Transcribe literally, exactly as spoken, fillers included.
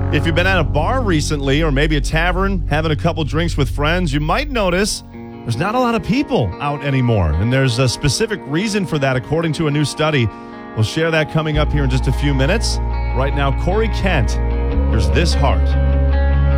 If you've been at a bar recently or maybe a tavern having a couple drinks with friends, you might notice there's not a lot of people out anymore. And there's a specific reason for that, according to a new study. We'll share that coming up here in just a few minutes. Right now, Corey Kent, here's This Heart.